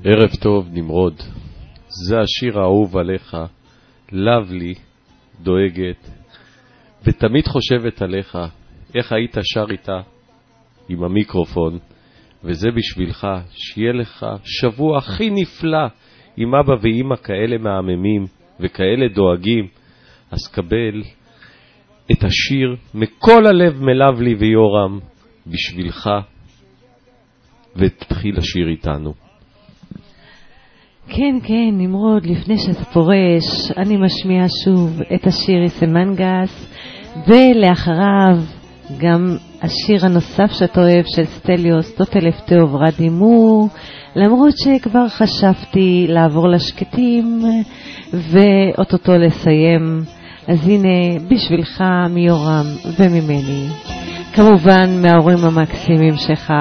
ערב טוב נמרוד, זה השיר האהוב עליך, לבלי, דואגת, ותמיד חושבת עליך, איך היית שר איתה עם המיקרופון, וזה בשבילך, שיהיה לך שבוע הכי נפלא, עם אבא ואמא כאלה מהממים וכאלה דואגים, אז קבל את השיר מכל הלב מלבלי ויורם בשבילך, ותתחיל לשיר איתנו. כן, כן, נמרוד, לפני שפורש, אני משמיע שוב את השיר איסמנגס, ולאחריו גם השיר הנוסף שאתה אוהב של סטליוס, טוטלף תאוב רדימור, למרות שכבר חשבתי לעבור לשקטים ואוטוטו לסיים. אז הנה בשבילך מיורם וממני, כמובן מההורים המקסימים שלך,